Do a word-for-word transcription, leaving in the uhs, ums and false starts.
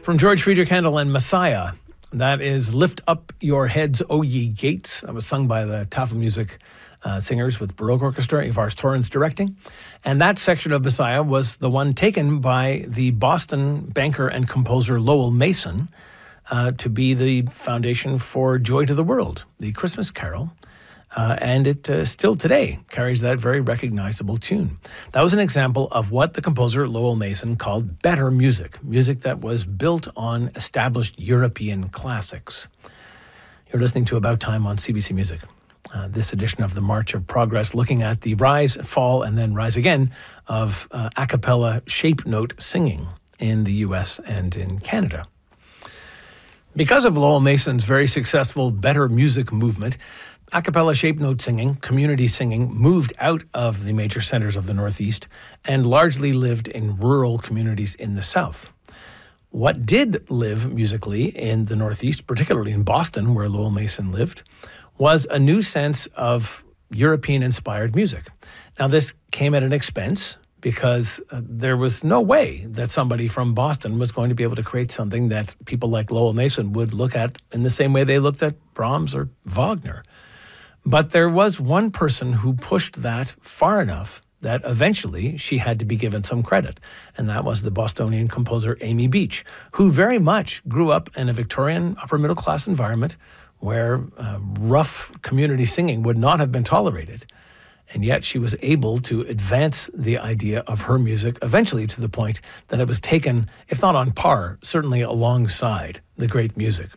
From George Friedrich Handel and Messiah, that is Lift Up Your Heads, O Ye Gates. That was sung by the Tafelmusik uh, singers with Baroque Orchestra, Ivars Torrens directing. And that section of Messiah was the one taken by the Boston banker and composer Lowell Mason uh, to be the foundation for Joy to the World, the Christmas carol. Uh, and it uh, still today carries that very recognizable tune. That was an example of what the composer Lowell Mason called better music, music that was built on established European classics. You're listening to About Time on C B C Music. Uh, this edition of the March of Progress, looking at the rise, fall, and then rise again of uh, a cappella shape note singing in the U S and in Canada. Because of Lowell Mason's very successful better music movement, a cappella shape note singing, community singing, moved out of the major centers of the Northeast and largely lived in rural communities in the South. What did live musically in the Northeast, particularly in Boston, where Lowell Mason lived, was a new sense of European-inspired music. Now, this came at an expense because uh, there was no way that somebody from Boston was going to be able to create something that people like Lowell Mason would look at in the same way they looked at Brahms or Wagner. But there was one person who pushed that far enough that eventually she had to be given some credit, and that was the Bostonian composer Amy Beach, who very much grew up in a Victorian upper-middle-class environment where uh, rough community singing would not have been tolerated. And yet she was able to advance the idea of her music eventually to the point that it was taken, if not on par, certainly alongside the great music